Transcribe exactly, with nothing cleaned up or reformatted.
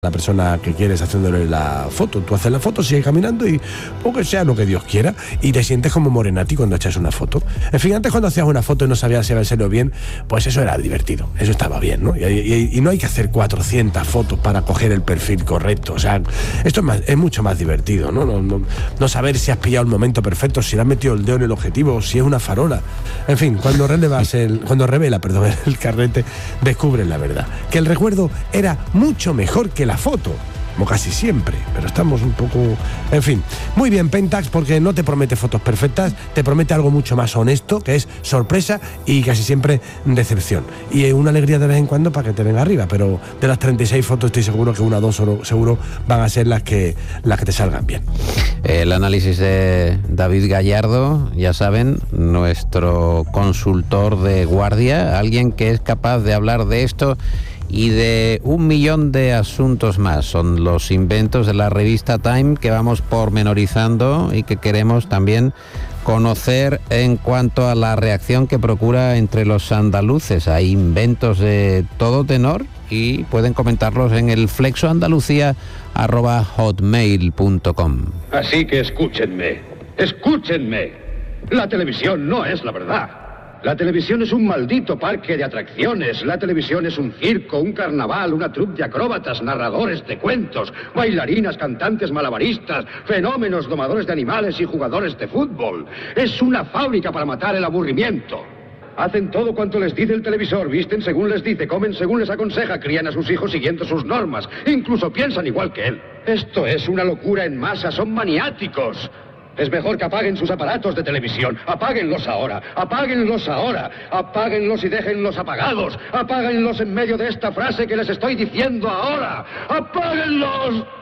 la persona que quieres haciéndole la foto. Tú haces la foto, sigues caminando y o que sea lo que Dios quiera y te sientes como Morenati cuando echas una foto. En fin, antes cuando hacías una foto y no sabías si hacerlo bien, pues eso era divertido, eso estaba bien, ¿no? Y, y, y no hay que hacer cuatrocientas fotos para coger el perfil correcto. O sea, esto es, más, es mucho más divertido, ¿no? No, no, no saber si has pillado el momento perfecto, si le has metido el dedo en el objetivo, si es una farola. En fin, cuando relevas el, cuando revela, perdón, el carrete, descubres la verdad. Que el recuerdo era mucho mejor que la foto, como casi siempre, pero estamos un poco... En fin, muy bien Pentax, porque no te promete fotos perfectas, te promete algo mucho más honesto, que es sorpresa y casi siempre decepción. Y una alegría de vez en cuando para que te venga arriba, pero de las treinta y seis fotos estoy seguro que una o dos seguro van a ser las que, las que te salgan bien. El análisis de David Gallardo, ya saben, nuestro consultor de guardia, alguien que es capaz de hablar de esto y de un millón de asuntos más. Son los inventos de la revista Time que vamos pormenorizando y que queremos también conocer en cuanto a la reacción que procura entre los andaluces. Hay inventos de todo tenor y pueden comentarlos en el flexoandalucía arroba hotmail punto com. Así que escúchenme, escúchenme. La televisión no es la verdad. La televisión es un maldito parque de atracciones. La televisión es un circo, un carnaval, una troupe de acróbatas, narradores de cuentos, bailarinas, cantantes malabaristas, fenómenos, domadores de animales y jugadores de fútbol. Es una fábrica para matar el aburrimiento. Hacen todo cuanto les dice el televisor, visten según les dice, comen según les aconseja, crían a sus hijos siguiendo sus normas, incluso piensan igual que él. Esto es una locura en masa, son maniáticos. Es mejor que apaguen sus aparatos de televisión. Apáguenlos ahora, apáguenlos ahora, apáguenlos y déjenlos apagados. Apáguenlos en medio de esta frase que les estoy diciendo ahora. ¡Apáguenlos!